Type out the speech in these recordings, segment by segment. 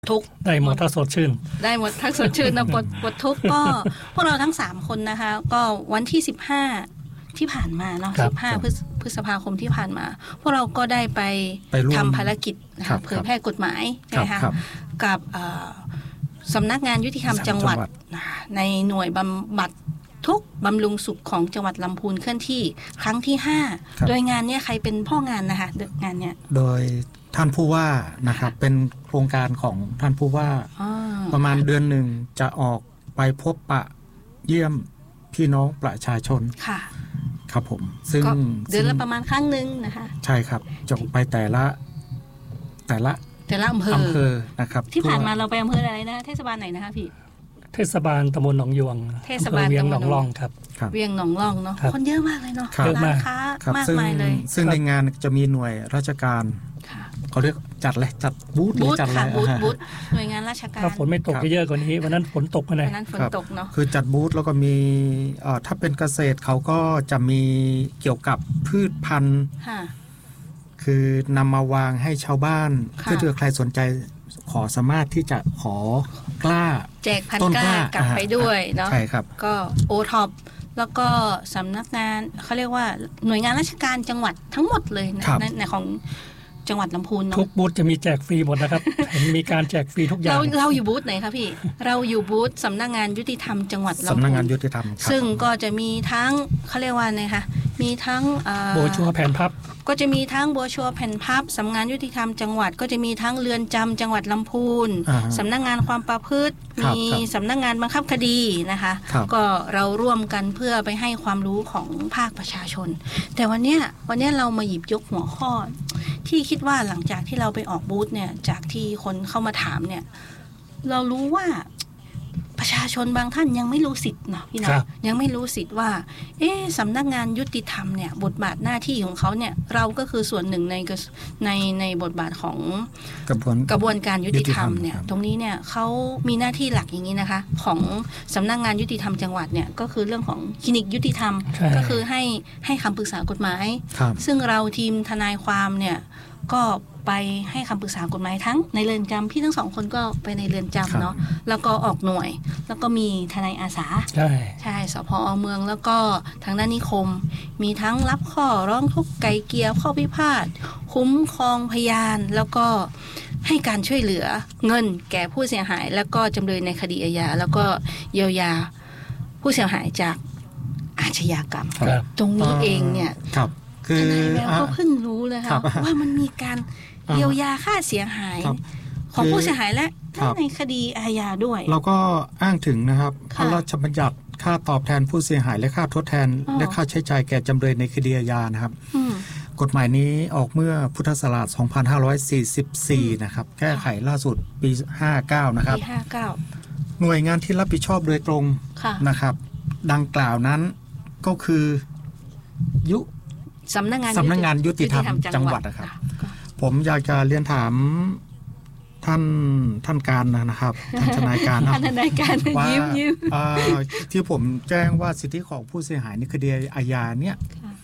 ทุกข์ได้หมดถ้าสดชื่นได้หมดทั้งสดชื่นนะปวดทุกข์ก็พวกเราทั้ง3คนนะคะก็วันที่15ที่ผ่านมาเนาะ15พฤษภาคมที่ผ่านมาพวกเราก็ได้ไปทำภารกิจนะคะเผยแพร่กฎหมายใช่ไหมคะกับสำนักงานยุติธรรมจังหวัดในหน่วยบำบัดทุกบำรุงสุขของจังหวัดลำพูนเคลื่อนที่ครั้งที่5โดยงานนี้ใครเป็นพ่องานนะคะงานเนี้ยโดยท่านผู้ว่านะครับเป็นโครงการของท่านผู้ว่าประมาณเดือนหนึ่งจะออกไปพบปะเยี่ยมพี่น้องประชาชนค่ะครับผมซึ่งเดือนละประมาณครั้งนึงนะคะใช่ครับจะไปแต่ละอำเภอนะครับที่ผ่านมาเราไปอำเภออะไรนะเทศบาลไหนนะคะพี่เทศบาลตำบลหนองยวงเทศบาลเวียงหนองร่องครับเวียงหนองร่องเนาะคนเยอะมากเลยเนาะร้านค้ามากมายเลยซึ่งในงานจะมีหน่วยราชการเขาเรียกจัดบูธจัดอะไรบูธหน่วยงานราชการถ้าฝนไม่ตกเยอะกว่านี้วันนั้นฝนตกเลยวันนั้นฝนตกเนาะคือจัดบูธแล้วก็มีถ้าเป็นเกษตรเขาก็จะมีเกี่ยวกับพืชพันธุ์คือนำมาวางให้ชาวบ้านเพื่อใครสนใจขอสามารถที่จะขอกล้าแจกพันธุ์กล้ากลับไปด้วยเนาะใช่ครับก็โอท็อปแล้วก็สำนักงานเขาเรียกว่าหน่วยงานราชการจังหวัดทั้งหมดเลยในของจังหวัดลำพูนเนาะทุกบูธจะมีแจกฟรีหมดนะครับเห็นมีการแจกฟรีทุกอย่างเราอยู่บูธไหนคะพี่เราอยู่บูธสำนักงานยุติธรรมจังหวัดลำพูนสำนักงานยุติธรรมซึ่งก็จะมีทั้งเขาเรียกว่าไงคะมีทั้งโบชัวแผ่นพับก็จะมีทั้งโบชัวแผ่นพับสำนักงานยุติธรรมจังหวัดก็จะมีทั้งเรือนจำจังหวัดลำพูนสำนักงานความประพฤติมีสำนักงานบังคับคดีนะคะก็เราร่วมกันเพื่อไปให้ความรู้ของภาคประชาชนแต่วันนี้เรามาหยิบยกหัวข้อที่คิดว่าหลังจากที่เราไปออกบูธเนี่ยจากที่คนเข้ามาถามเนี่ยเรารู้ว่าประชาชนบางท่านยังไม่รู้สิทธิ์เนาะพี่นะยังไม่รู้สิทธิ์ว่าสำนักงานยุติธรรมเนี่ยบทบาทหน้าที่ของเขาเนี่ยเราก็คือส่วนหนึ่งในบทบาทของกระบวนการยุติธรรมเนี่ยตรงนี้เนี่ยเขามีหน้าที่หลักอย่างนี้นะคะของสำนักงานยุติธรรมจังหวัดเนี่ยก็คือเรื่องของคลินิกยุติธรรมก็คือให้คำปรึกษากฎหมายซึ่งเราทีมทนายความเนี่ยก็ไปให้คำปรึกษากฎหมายทั้งในเรือนจำพี่ทั้ง2คนก็ไปในเรือนจำเนาะแล้วก็ออกหน่วยแล้วก็มีทนายอาสาใช่สพ.เมืองแล้วก็ทางด้านนิคมมีทั้งรับข้อร้องทุกข์ไกล่เกลี่ยข้อพิพาทคุ้มครองพยานแล้วก็ให้การช่วยเหลือเงินแก่ผู้เสียหายแล้วก็จำเลยในคดีอาญาแล้วก็เยียวยาผู้เสียหายจากอาชญากรรมตรงนี้เองเนี่ยทนายแววก็เพิ่งรู้เลยค่ะว่ามันมีการเยียวยาค่าเสียหายของผู้เสียหายและในคดีอาญาด้วยเราก็อ้างถึงนะครับพระราชบัญญัติค่าตอบแทนผู้เสียหายและค่าทดแทนและค่าใช้จ่ายแก่จำเลยในคดีอาญานะครับกฎหมายนี้ออกเมื่อพุทธศักราช2544นะครับแก้ไขล่าสุดปี59นะครับปี59 หน่วยงานที่รับผิดชอบโดยตรงนะครับดังกล่าวนั้นก็คือสำนักงานยุติธรรมจังหวัดนะครับผมอยากจะเรียนถามท่านการนะครับท่านทนายการนะว่าที่ผมแจ้งว่าสิทธิของผู้เสียหายในคดีอาญาเนี่ย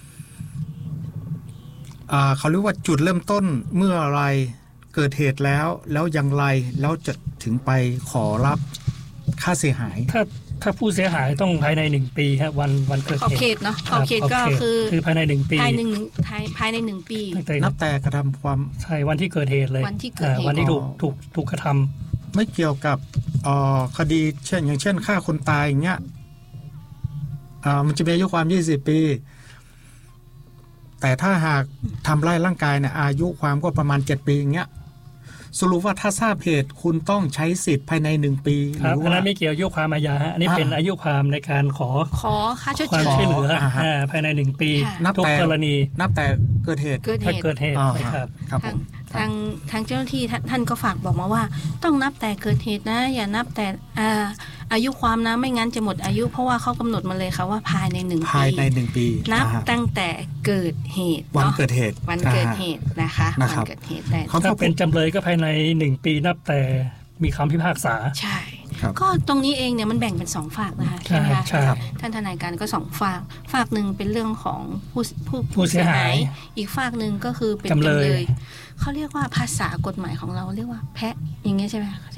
เขาเรียกว่าจุดเริ่มต้นเมื่ออะไรเกิดเหตุแล้วอย่างไรแล้วจะถึงไปขอรับค่าเสียหายถ้าผู้เสียหายต้องภายใน1ปีครับวันเกิดเหตุเนาะขอบเขตก็คือภายใน1ปีภายใน1ปีนับแต่กระทำความใช่วันที่เกิดเหตุเลยวันที่ถูกกระทำไม่เกี่ยวกับคดีอย่างเช่นฆ่าคนตายอย่างเงี้ยมันจะมีอายุความ20ปีแต่ถ้าหากทำร้ายร่างกายเนี่ยอายุความก็ประมาณ7ปีอย่างเงี้ยสรุปว่าถ้าทราบเหตุคุณต้องใช้สิทธิ์ภายใน1ปีครับอันนั้นไม่เกี่ยวอายุความอาญาอันนี้เป็นอายุความในการขอค่าชดเชยความช่วยเหลือภายใน1ปีทุกกรณีนับแต่เกิดเหตุครับทางเจ้าหน้าที่ท่านก็ฝากบอกมาว่าต้องนับแต่เกิดเหตุนะอย่านับแต่อายุความนะไม่งั้นจะหมดอายุเพราะว่าเขากำหนดมาเลยค่ะว่าภายใน1ปีนับตั้งแต่เกิดเหตุวันเกิดเหตุนะคะวันเกิดเหตุถ้าเป็นจำเลยก็ภายใน1ปีนับแต่มีคำพิพากษาใช่ก็ตรงนี้เองเนี่ยมันแบ่งเป็น2 ฝากนะคะใช่ไหมคะท่านทนายการก็2 ฝากหนึ่งเป็นเรื่องของผู้เสียหายอีกฝากหนึ่งก็คือเป็นจำเลยเขาเรียกว่าภาษากฎหมายของเราเรียกว่าแพะอย่างเงี้ยใช่ไหม